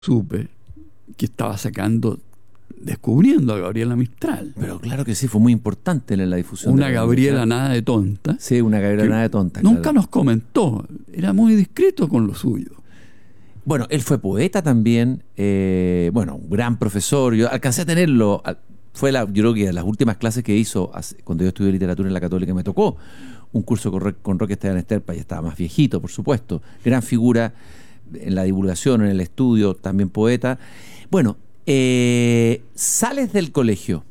supe que estaba descubriendo a Gabriela Mistral. Pero claro que sí, fue muy importante en la difusión. Una Gabriela nada de tonta. Sí, una Gabriela nada de tonta. Nunca claro. nos comentó, era muy discreto con lo suyo. Bueno, él fue poeta también, un gran profesor. Yo alcancé a tenerlo, yo creo que las últimas clases que hizo cuando yo estudié literatura en la Católica me tocó un curso con Roque Esteban Esterpa, y estaba más viejito, por supuesto. Gran figura en la divulgación, en el estudio, también poeta. Bueno, sales del colegio.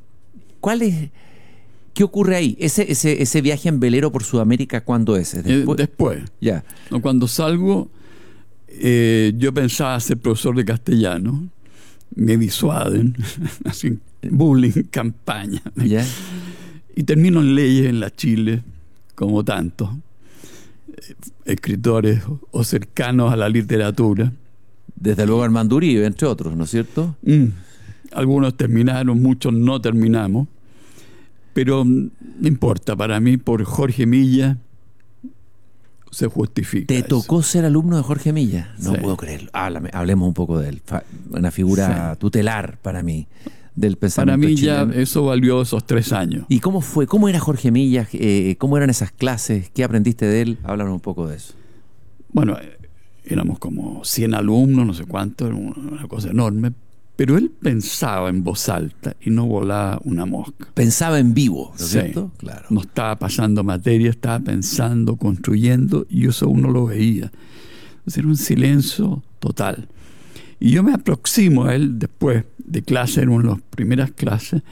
¿Qué ocurre ahí? Ese viaje en velero por Sudamérica, ¿cuándo es? Después. Ya. Cuando salgo, yo pensaba ser profesor de castellano. Me disuaden, así, bullying, campaña. ¿Ya? Y termino en leyes en la Chile, como tantos escritores o cercanos a la literatura. Desde luego Armando Uribe, entre otros, ¿no es cierto? Algunos terminaron, muchos no terminamos. Pero no importa, para mí, por Jorge Milla se justifica. ¿Te eso. tocó ser alumno de Jorge Milla? No Sí. puedo creerlo. Hablemos un poco de él. Una figura tutelar para mí del Para pensamiento mí chileno. ya eso valió esos 3 años. ¿Y cómo fue? ¿Cómo era Jorge Milla? ¿Cómo eran esas clases? ¿Qué aprendiste de él? Háblanos un poco de eso. Bueno, éramos como 100 alumnos, no sé cuánto, era una cosa enorme. Pero él pensaba en voz alta y no volaba una mosca. Pensaba en vivo, ¿no es Sí. cierto? Claro. No estaba pasando materia, estaba pensando, construyendo, y eso uno lo veía. Entonces era un silencio total. Y yo me aproximo a él después de clase, en una de las primeras clases,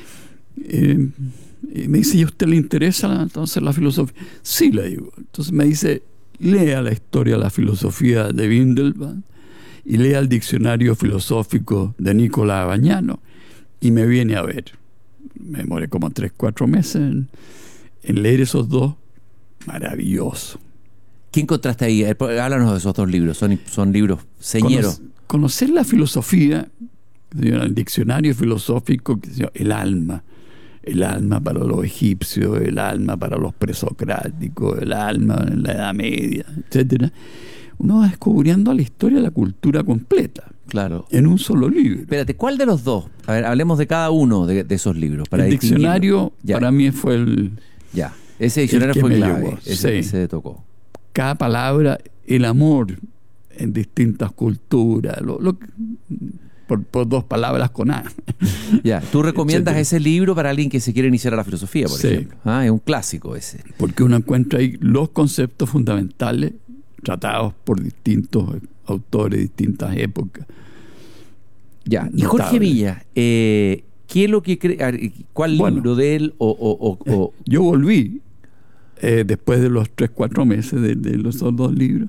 y me dice, ¿y a usted le interesa entonces la filosofía? Sí, le digo. Entonces me dice, lea la historia de la filosofía de Windelband y lea el diccionario filosófico de Nicolás Bañano, y me viene a ver. Me demoré como 3-4 meses en leer esos dos. Maravilloso. ¿Qué encontraste ahí? Háblanos de esos dos libros. Son libros señeros. Conocer la filosofía, el diccionario filosófico, el alma para los egipcios, el alma para los presocráticos, el alma en la Edad Media, etcétera. Uno va descubriendo la historia de la cultura completa. Claro. En un solo libro. Espérate, ¿cuál de los dos? A ver, hablemos de cada uno de esos libros. Para el diccionario ya. Para mí fue Ya, ese diccionario que fue me clave. llevó, Ese sí. tocó. Cada palabra, el amor en distintas culturas, por 2 palabras con A. Ya, ¿tú recomiendas ese libro para alguien que se quiere iniciar a la filosofía, por Sí. ejemplo? Es un clásico ese. Porque uno encuentra ahí los conceptos fundamentales tratados por distintos autores, distintas épocas. Ya, y Notable. Jorge Milla, ¿qué es lo que cree? ¿Cuál libro de él Yo volví después de los 3-4 meses de los 2 libros.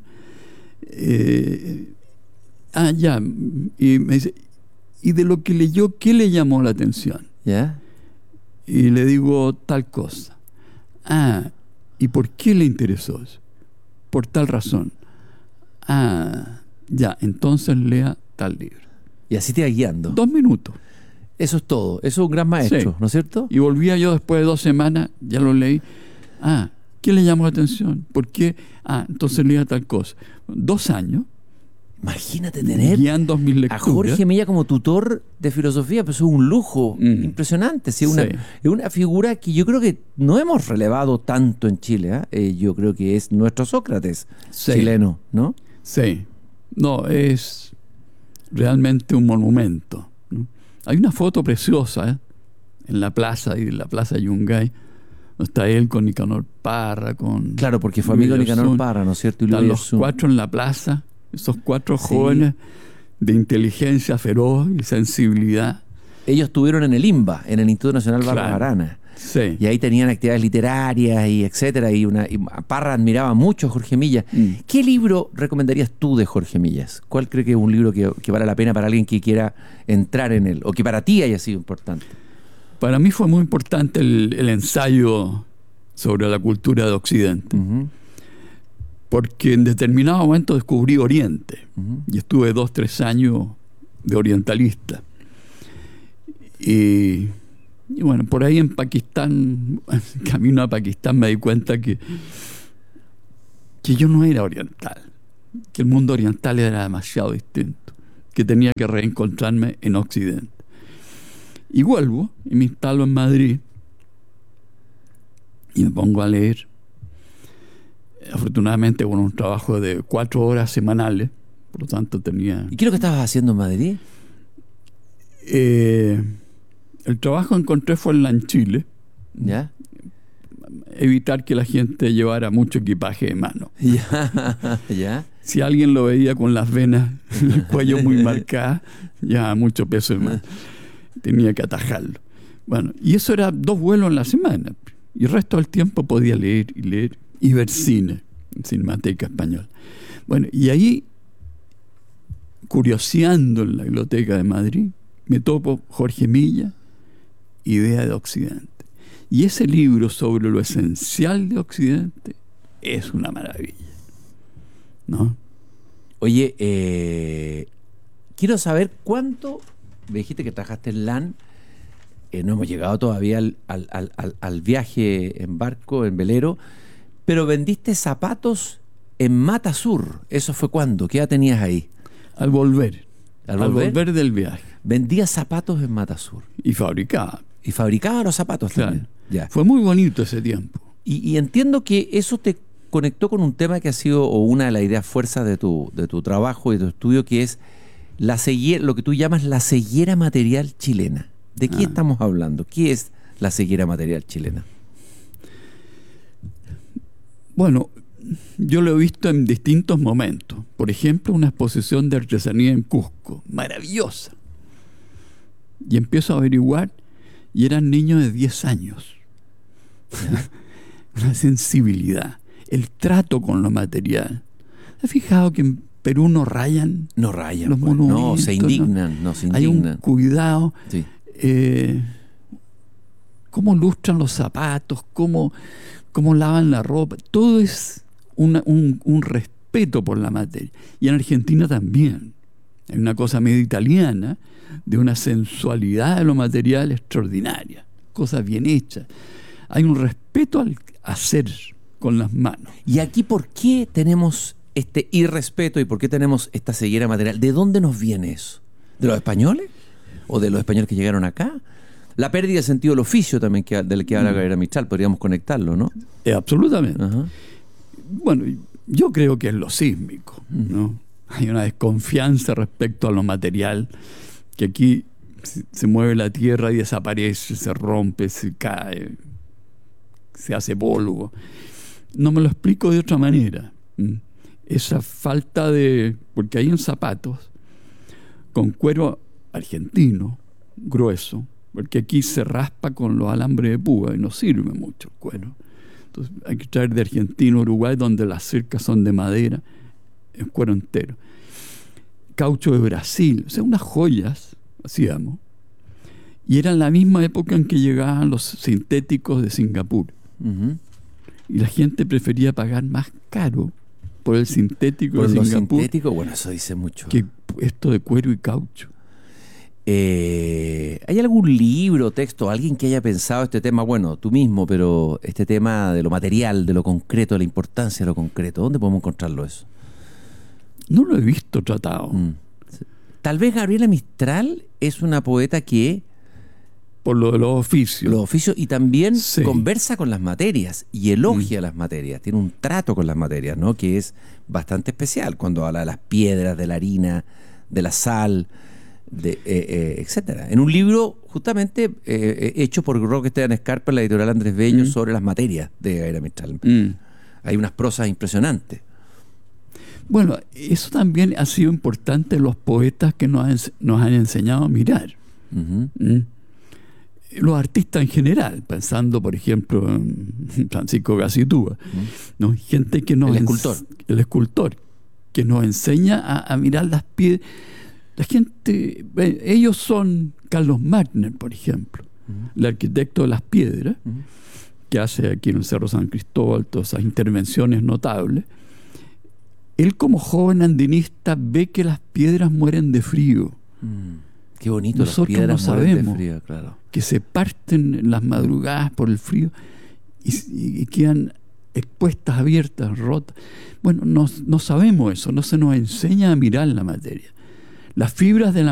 Y me dice, ¿y de lo que leyó, qué le llamó la atención? ¿Ya? Y le digo tal cosa. ¿Y por qué le interesó eso? Por tal razón. Ya, entonces lea tal libro. Y así te va guiando. 2 minutos. Eso es todo. Eso es un gran maestro, Sí. ¿no es cierto? Y volvía yo después de 2 semanas, ya lo leí. ¿Qué le llamó la atención? ¿Por qué? Entonces leía tal cosa. 2 años. Imagínate tener guiando mis a lecturas. Jorge Milla como tutor de filosofía, pues es un lujo impresionante. Sí, es una figura que yo creo que no hemos relevado tanto en Chile. Yo creo que es nuestro Sócrates chileno, ¿no? Sí. No, es realmente un monumento, ¿no? Hay una foto preciosa en la plaza Yungay. Está él con Nicanor Parra, con... Claro, porque fue amigo de Nicanor Parra, ¿no es cierto? Y están los 4 en la plaza, esos 4 jóvenes de inteligencia feroz y sensibilidad. Ellos estuvieron en el INBA, en el Instituto Nacional Barros Arana. Sí. Y ahí tenían actividades literarias y etcétera. Y Parra admiraba mucho a Jorge Milla. ¿Qué libro recomendarías tú de Jorge Millas? ¿Cuál cree que es un libro que vale la pena para alguien que quiera entrar en él? O que para ti haya sido importante. Para mí fue muy importante el ensayo sobre la cultura de Occidente. Porque en determinado momento descubrí Oriente. Y estuve 2-3 años de orientalista. Y bueno, por ahí en Pakistán, camino a Pakistán, me di cuenta que yo no era oriental, que el mundo oriental era demasiado distinto. que tenía que reencontrarme en Occidente. Y vuelvo y me instalo en Madrid y me pongo a leer. Afortunadamente, con un trabajo de 4 horas semanales, por lo tanto tenía... ¿Y qué es lo que estabas haciendo en Madrid? El trabajo que encontré fue en Chile. ¿Ya? Evitar que la gente llevara mucho equipaje de mano. ¿Ya? Si alguien lo veía con las venas en el cuello muy marcadas, ya mucho peso de mano. Tenía que atajarlo. Bueno, y eso era 2 vuelos en la semana. Y el resto del tiempo podía leer y ver cine, Cinemateca Española. Bueno, y ahí, curioseando en la Biblioteca de Madrid, me topo Jorge Milla, Idea de Occidente. Y ese libro sobre lo esencial de Occidente es una maravilla, ¿no? Oye, quiero saber cuánto... Me dijiste que trabajaste en LAN. No hemos llegado todavía al viaje en barco, en velero, pero vendiste zapatos en Mata Sur. ¿Eso fue cuándo? ¿Qué edad tenías ahí? Al volver del viaje. Vendía zapatos en Mata Sur. Y fabricaba. Y fabricaba los zapatos Claro. también. Ya. Fue muy bonito ese tiempo. Y entiendo que eso te conectó con un tema que ha sido, o una de las ideas fuerzas de tu trabajo y de tu estudio, que es lo que tú llamas la ceguera material chilena. ¿De qué estamos hablando? ¿Qué es la ceguera material chilena? Bueno, yo lo he visto en distintos momentos. Por ejemplo, una exposición de artesanía en Cusco, maravillosa. Y empiezo a averiguar, y eran niños de 10 años. Una sensibilidad, el trato con lo material. ¿Has fijado que en Perú no rayan? No rayan, los pues. monumentos. No, se indignan. No se Hay indignan. un cuidado. Sí. Cómo lustran los zapatos, cómo lavan la ropa. Todo es un respeto por la materia. Y en Argentina también. Hay una cosa medio italiana, de una sensualidad de lo material extraordinaria. Cosas bien hechas. Hay un respeto al hacer con las manos. ¿Y aquí por qué tenemos este irrespeto y por qué tenemos esta ceguera material? ¿De dónde nos viene eso? ¿De los españoles? ¿O de los españoles que llegaron acá? La pérdida de sentido del oficio también del que habla Gabriela Mistral, podríamos conectarlo, ¿no? Absolutamente. Ajá. Bueno, yo creo que es lo sísmico, ¿no? Hay una desconfianza respecto a lo material, que aquí se mueve la tierra y desaparece, se rompe, se cae, se hace polvo. No me lo explico de otra manera. Esa falta de... Porque hay en zapatos con cuero argentino, grueso, porque aquí se raspa con los alambres de púa y no sirve mucho el cuero. Entonces hay que traer de Argentina, Uruguay, donde las cercas son de madera, el cuero entero. Caucho de Brasil, o sea, unas joyas hacíamos. Y era en la misma época en que llegaban los sintéticos de Singapur. Uh-huh. Y la gente prefería pagar más caro por el sintético Por de lo Singapur sintético, bueno, eso dice mucho. que esto de cuero y caucho. ¿Hay algún libro, texto, alguien que haya pensado este tema? Bueno, tú mismo, pero este tema de lo material, de lo concreto, de la importancia de lo concreto, ¿dónde podemos encontrarlo eso? No lo he visto tratado. Tal vez Gabriela Mistral es una poeta que... Por lo de los oficios. Y también Sí. conversa con las materias y elogia las materias, tiene un trato con las materias, ¿no? Que es bastante especial cuando habla de las piedras, de la harina, de la sal, etcétera. En un libro justamente hecho por Roque Esteban Scarpa en la editorial Andrés Bello sobre las materias de Gabriela Mistral. Hay unas prosas impresionantes. Bueno, eso también ha sido importante en los poetas que nos han enseñado a mirar. Uh-huh. Los artistas en general, pensando por ejemplo en Francisco Gacitúa, ¿no? Gente que nos el escultor, que nos enseña a mirar las piedras. La gente, ellos son Carlos Magner, por ejemplo, el arquitecto de las piedras, que hace aquí en el Cerro San Cristóbal todas esas intervenciones notables. Él, como joven andinista, ve que las piedras mueren de frío. Qué bonito. Nosotros las piedras no sabemos de frío, claro. Que se parten en las madrugadas por el frío y quedan expuestas, abiertas, rotas. Bueno, no sabemos eso, no se nos enseña a mirar la materia. las fibras de la